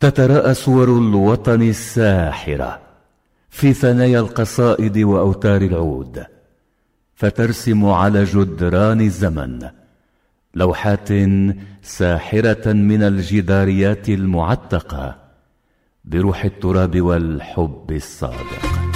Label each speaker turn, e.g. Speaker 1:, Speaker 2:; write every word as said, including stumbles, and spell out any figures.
Speaker 1: تتراءى صور الوطن الساحرة في ثنايا القصائد وأوتار العود، فترسم على جدران الزمن لوحات ساحرة من الجداريات المعتقة بروح التراب والحب الصادق.